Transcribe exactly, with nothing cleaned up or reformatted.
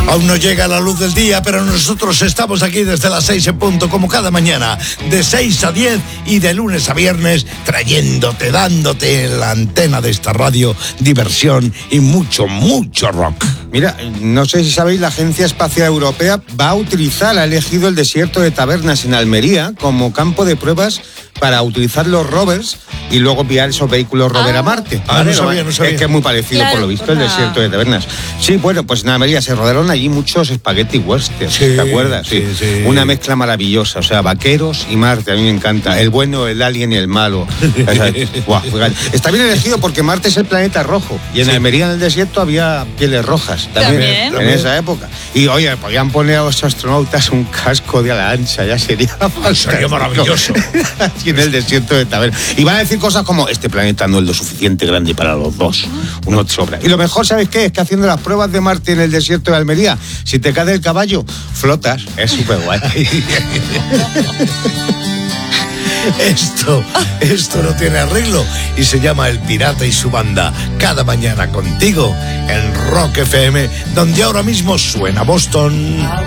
Aún no llega la luz del día, pero nosotros estamos aquí desde las seis en punto, como cada mañana, de seis a diez y de lunes a viernes, trayéndote, dándote en la antena de esta radio diversión y mucho, mucho rock. Mira, no sé si sabéis, la Agencia Espacial Europea va a utilizar, ha elegido el desierto de Tabernas en Almería como campo de pruebas para utilizar los rovers y luego enviar esos vehículos rover ah. a Marte. Ah, no sabía, no sabía. Es que es muy parecido, Claro, por lo visto, por el la... desierto de Tabernas. Sí, bueno, pues en Almería se rodaron allí muchos spaghetti western, sí, ¿te acuerdas? Sí. Sí, sí. Una mezcla maravillosa, o sea, vaqueros y Marte, a mí me encanta. El bueno, el alien y el malo. O sea, guau, está bien elegido porque Marte es el planeta rojo y en sí. Almería, en el desierto, había pieles rojas también, ¿También? en esa época. Y oye, podían poner a los astronautas un casco de ala ancha, ya sería, sería maravilloso. Aquí en el desierto de Tabernas. Y van a decir cosas como: este planeta no es lo suficiente grande para los dos, uno te sobra. Y lo mejor, ¿sabes qué? Es que haciendo las pruebas de Marte en el desierto de Almería, si te cae del caballo, flotas. Es súper guay. Esto, esto no tiene arreglo y se llama El Pirata y su banda. Cada mañana contigo en Rock F M, donde ahora mismo suena Boston.